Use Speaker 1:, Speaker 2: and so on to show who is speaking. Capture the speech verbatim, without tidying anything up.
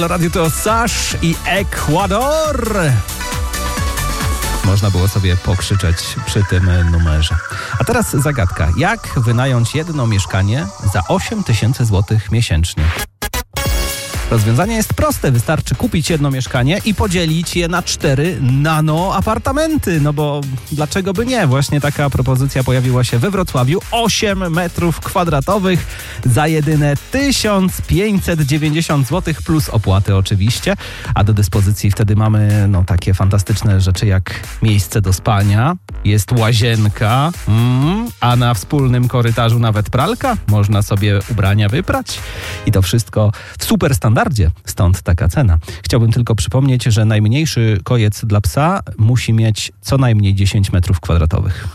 Speaker 1: Radio to Sash i Ekwador. Można było sobie pokrzyczeć przy tym numerze. A teraz zagadka. Jak wynająć jedno mieszkanie za osiem tysięcy złotych miesięcznie? Rozwiązanie jest proste. Wystarczy kupić jedno mieszkanie i podzielić je na cztery nano apartamenty. No bo dlaczego by nie? Właśnie taka propozycja pojawiła się we Wrocławiu. osiem metrów kwadratowych za jedyne tysiąc pięćset dziewięćdziesiąt złotych plus opłaty oczywiście. A do dyspozycji wtedy mamy no takie fantastyczne rzeczy jak miejsce do spania, jest łazienka, mm, a na wspólnym korytarzu nawet pralka. Można sobie ubrania wyprać. I to wszystko w super standardzie. Stąd taka cena. Chciałbym tylko przypomnieć, że najmniejszy kojec dla psa musi mieć co najmniej dziesięć metrów kwadratowych.